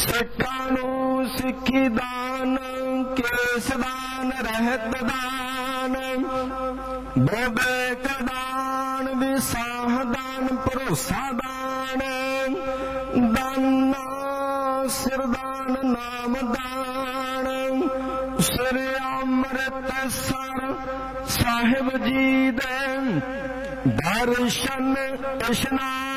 ਸਿੱਖਾਂ ਨੂੰ ਸਿੱਖੀ ਦਾਨ, ਕੇਸ ਦਾਨ, ਰਹਿਤ ਦਾਨ, ਵਿਵੇਕ ਦਾਨ, ਵਿਸਾਹ ਦਾਨ, ਭਰੋਸਾ ਦਾਨ, ਦਾਨਾ ਸਿਰਦਾਨ, ਨਾਮ ਦਾਨ, ਸ੍ਰੀ ਅੰਮ੍ਰਿਤਸਰ ਸਾਹਿਬ ਜੀ ਦੇ ਦਰਸ਼ਨ ਇਸ਼ਨਾਨ